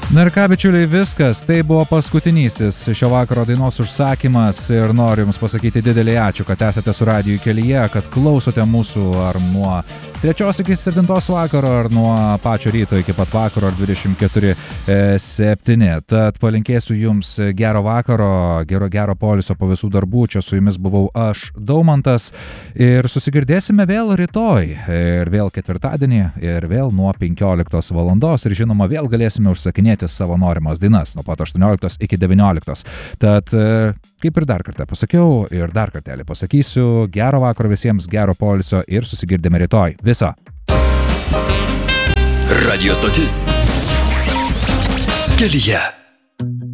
Na ir ką, bičiuliai, viskas. Tai buvo paskutinysis šio vakaro dainos užsakymas ir noriu Jums pasakyti didelį ačiū, kad esate su radiju kelyje, kad klausote mūsų ar nuo 3 iki 7 vakaro, ar nuo pačio ryto iki pat vakaro, ar 24/7. Tad palinkėsiu Jums gero vakaro, gero poilsio po visų darbų. Čia su Jumis buvau aš, Daumantas, ir susigirdėsime vėl rytoj, ir vėl ketvirtadienį, ir vėl nuo 15 valandos, ir žinoma, vėl galėsime užsakinėti savo norimas dainas nuo pat 18 iki 19. Tad, kaip ir dar kartą pasakiau ir dar kartelį pasakysiu, gero vakaro visiems, gero poilsio ir susigirdėme rytoj. Viso. Radio stotis kelyje.